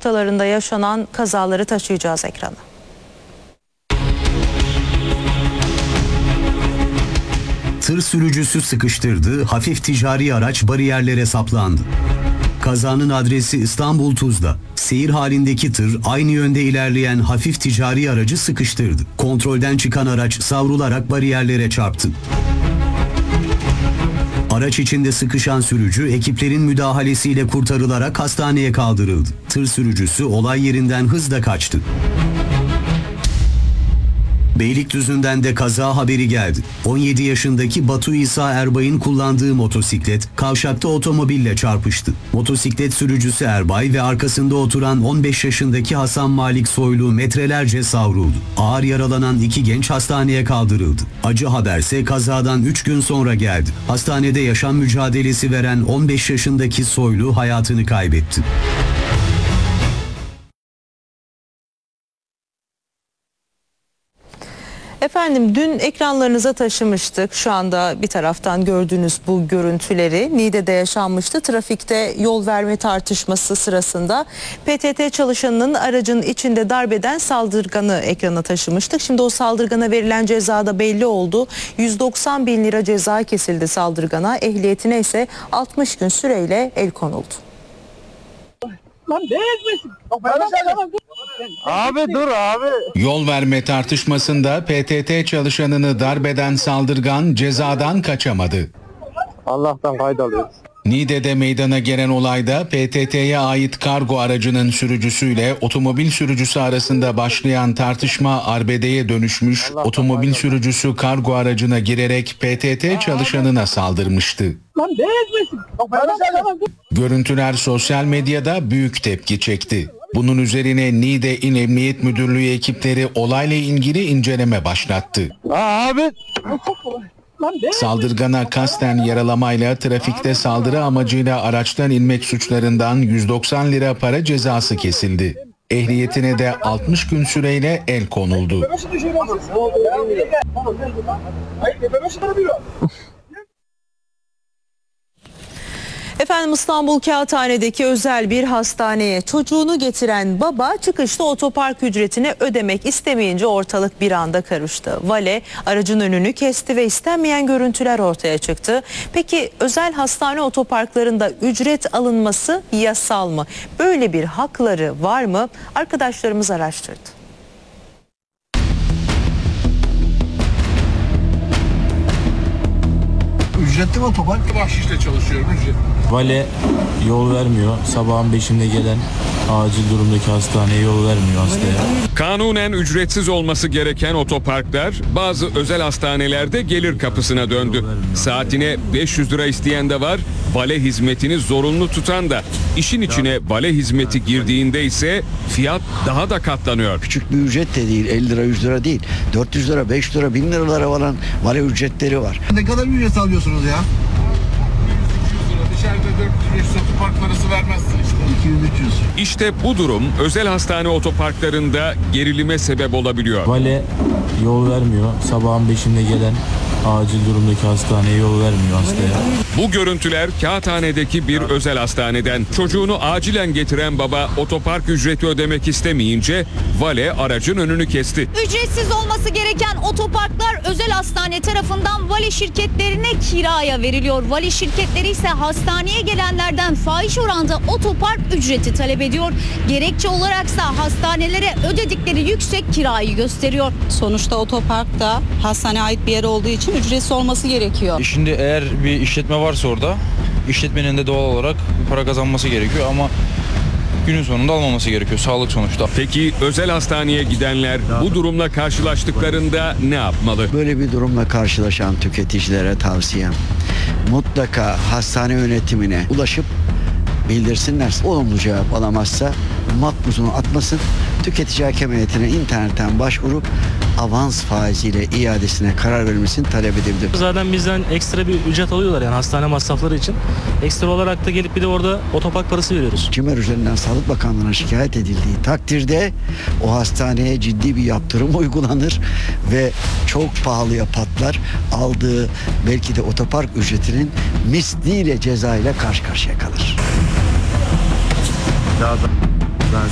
noktalarında yaşanan kazaları taşıyacağız ekrana. Tır sürücüsü sıkıştırdığı hafif ticari araç bariyerlere saplandı. Kazanın adresi İstanbul Tuzla. Seyir halindeki tır aynı yönde ilerleyen hafif ticari aracı sıkıştırdı. Kontrolden çıkan araç savrularak bariyerlere çarptı. Araç içinde sıkışan sürücü ekiplerin müdahalesiyle kurtarılarak hastaneye kaldırıldı. Tır sürücüsü olay yerinden hızla kaçtı. Beylikdüzü'nden de kaza haberi geldi. 17 yaşındaki Batu İsa Erbay'ın kullandığı motosiklet kavşakta otomobille çarpıştı. Motosiklet sürücüsü Erbay ve arkasında oturan 15 yaşındaki Hasan Malik Soylu metrelerce savruldu. Ağır yaralanan iki genç hastaneye kaldırıldı. Acı haberse kazadan 3 gün sonra geldi. Hastanede yaşam mücadelesi veren 15 yaşındaki Soylu hayatını kaybetti. Efendim dün ekranlarınıza taşımıştık. Şu anda bir taraftan gördüğünüz bu görüntüleri Niğde'de yaşanmıştı. Trafikte yol verme tartışması sırasında PTT çalışanının aracın içinde darbeden saldırganı ekrana taşımıştık. Şimdi o saldırgana verilen ceza da belli oldu. 190 bin lira ceza kesildi saldırgana. Ehliyetine ise 60 gün süreyle el konuldu. Lan ne ezmesin? Abi dur abi. Yol verme tartışmasında PTT çalışanını darbeden saldırgan cezadan kaçamadı. Allah'tan kaydalıyoruz. Niğde'de meydana gelen olayda PTT'ye ait kargo aracının sürücüsüyle otomobil sürücüsü arasında başlayan tartışma arbedeye dönüşmüş. Otomobil sürücüsü kargo aracına girerek PTT çalışanına saldırmıştı. Lan ne ezmesin? Görüntüler sosyal medyada büyük tepki çekti. Bunun üzerine Niğde İl Emniyet Müdürlüğü ekipleri olayla ilgili inceleme başlattı. Abi. Saldırgana kasten yaralamayla trafikte saldırı amacıyla araçtan inmek suçlarından 190 lira para cezası kesildi. Ehliyetine de 60 gün süreyle el konuldu. Efendim İstanbul Kağıthane'deki özel bir hastaneye çocuğunu getiren baba çıkışta otopark ücretini ödemek istemeyince ortalık bir anda karıştı. Vale aracın önünü kesti ve istenmeyen görüntüler ortaya çıktı. Peki özel hastane otoparklarında ücret alınması yasal mı? Böyle bir hakları var mı? Arkadaşlarımız araştırdı. Ücretli mi otopark? Bahşişle çalışıyorum ücret. Vale yol vermiyor. Sabahın 5'inde gelen acil durumdaki hastaneye yol vermiyor hastaya. Kanunen ücretsiz olması gereken otoparklar bazı özel hastanelerde gelir kapısına döndü. Saatine 500 lira isteyen de var, vale hizmetini zorunlu tutan da. İşin içine vale hizmeti girdiğinde ise fiyat daha da katlanıyor. Küçük bir ücret de değil, 50 lira 100 lira değil. 400 lira 500 lira 1000 liralara varan vale ücretleri var. Ne kadar bir ücret alıyorsunuz ya? 100-200 lira, dışarıda 400-500 otopark parası vermezsin işte. 200-300. İşte bu durum özel hastane otoparklarında gerilime sebep olabiliyor. Vale yol vermiyor. Sabahın 5'inde gelen acil durumdaki hastaneye yol vermiyor hastaya. Bu görüntüler Kağıthane'deki bir özel hastaneden. Çocuğunu acilen getiren baba otopark ücreti ödemek istemeyince vale aracın önünü kesti. Ücretsiz olması gereken otoparklar özel hastane tarafından vale şirketlerine kiraya veriliyor. Vale şirketleri ise hastaneye gelenlerden fahiş oranda otopark ücreti talep ediyor. Gerekçe olaraksa hastanelere ödedikleri yüksek kirayı gösteriyor. Sonuçta otopark da hastaneye ait bir yer olduğu için ücretsiz olması gerekiyor. Şimdi eğer bir işletme varsa orada işletmenin de doğal olarak bir para kazanması gerekiyor ama günün sonunda almaması gerekiyor. Sağlık sonuçta. Peki özel hastaneye gidenler bu durumla karşılaştıklarında ne yapmalı? Böyle bir durumla karşılaşan tüketicilere tavsiyem mutlaka hastane yönetimine ulaşıp bildirsinler. Olumlu cevap alamazsa makbuzunu atmasın. Tüketici hakem heyetine internetten başvurup avans faiziyle iadesine karar verilmesini talep edebilir. Zaten bizden ekstra bir ücret alıyorlar yani hastane masrafları için. Ekstra olarak da gelip bir de orada otopark parası veriyoruz. CİMER üzerinden Sağlık Bakanlığı'na şikayet edildiği takdirde o hastaneye ciddi bir yaptırım uygulanır ve çok pahalıya patlar. Aldığı belki de otopark ücretinin misliyle ceza ile karşı karşıya kalır. Daha da